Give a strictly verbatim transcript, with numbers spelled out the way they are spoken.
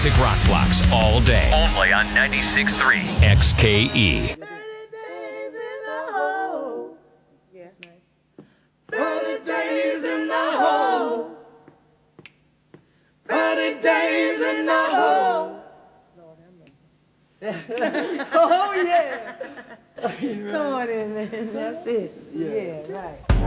classic rock blocks all day. Only on ninety-six point three X K E. thirty days in the hole. thirty days in the hole. Oh, yeah. Come on in, man. That's it. Yeah, right.